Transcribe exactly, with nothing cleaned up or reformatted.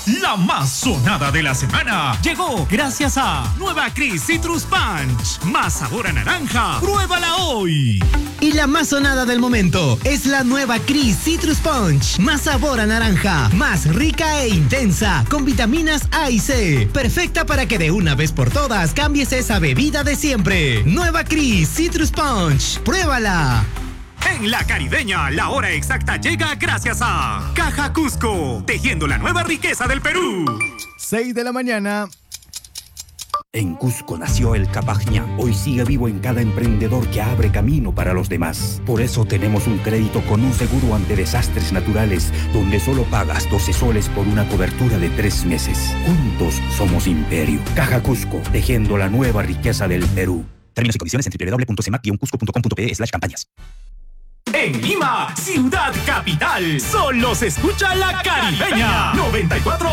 La más sonada de la semana llegó gracias a Nueva Cris Citrus Punch. Más sabor a naranja. ¡Pruébala hoy! Y la más sonada del momento es la Nueva Cris Citrus Punch. Más sabor a naranja, más rica e intensa, con vitaminas A y C. Perfecta para que de una vez por todas cambies esa bebida de siempre. Nueva Cris Citrus Punch. ¡Pruébala! En La Caribeña, la hora exacta llega gracias a Caja Cusco, tejiendo la nueva riqueza del Perú. seis de la mañana. En Cusco nació el Capajña. Hoy sigue vivo en cada emprendedor que abre camino para los demás. Por eso tenemos un crédito con un seguro ante desastres naturales, donde solo pagas doce soles por una cobertura de tres meses. Juntos somos Imperio. Caja Cusco, tejiendo la nueva riqueza del Perú. Términos y condiciones en doble u doble u doble u punto cemac guion cusco punto com punto pe slash campañas. En Lima, ciudad capital, solo se escucha La Caribeña. noventa y cuatro